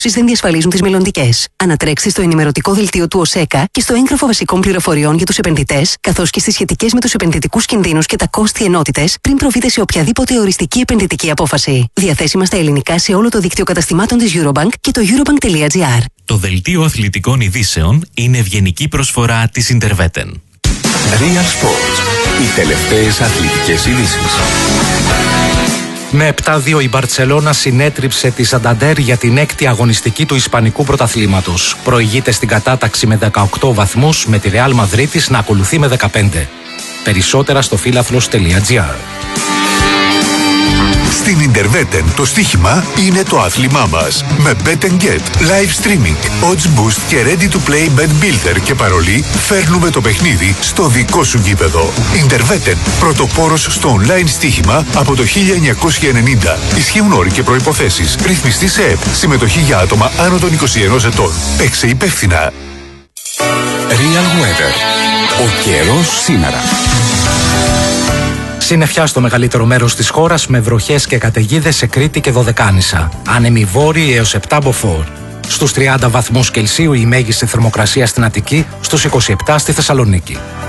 αποδόσεις δεν διασφαλίζουν τις μελλοντικές. Ανατρέξτε στο ενημερωτικό δελτίο του ΟΣΕΚΑ και στο έγγραφο βασικών πληροφοριών για τους επενδυτές, καθώς και στις σχετικές με τους επενδυτικούς κινδύνους και τα κόστη ενότητες, πριν προβείτε σε οποιαδήποτε οριστική επενδυτική απόφαση. Διαθέσιμα στα ελληνικά σε όλο το δίκτυο καταστημάτων της Eurobank και το eurobank.gr. Το δελτίο αθλητικών ειδήσεων είναι ευγενική προσφορά της Interveten. Real Sports. Οι τελευταίες αθλητικές ειδήσεις. Με 7-2 η Μπαρτσελώνα συνέτριψε τη Σανταντέρ για την 6η αγωνιστική του Ισπανικού πρωταθλήματος. Προηγείται στην κατάταξη με 18 βαθμούς, με τη Ρεάλ Μαδρίτης να ακολουθεί με 15. Περισσότερα στο φίλαθλος.gr. Στην Interveten το στοίχημα είναι το άθλημά μας. Με Bet & Get, live streaming, odds boost και ready to play bet builder και παρολί, φέρνουμε το παιχνίδι στο δικό σου γήπεδο. Interveten, πρωτοπόρος στο online στοίχημα από το 1990. Ισχύουν όροι και προϋποθέσεις. Ρυθμιστή σε ΕΠ. Συμμετοχή για άτομα άνω των 21 ετών. Παίξε υπεύθυνα. Real Weather. Ο καιρός σήμερα. Συννεφιά στο μεγαλύτερο μέρος της χώρας με βροχές και καταιγίδες σε Κρήτη και Δωδεκάνησα. Άνεμοι βόρειοι έως 7 μποφόρ. Στους 30 βαθμούς Κελσίου η μέγιστη θερμοκρασία στην Αττική, στους 27 στη Θεσσαλονίκη.